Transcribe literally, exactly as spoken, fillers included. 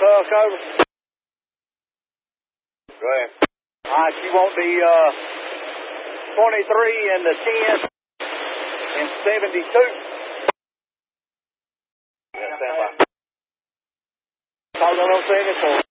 Buck, over. Go ahead. All right, you want the uh, twenty-three and the ten and seventy-two? Yeah, stand by. Call on seventy-four.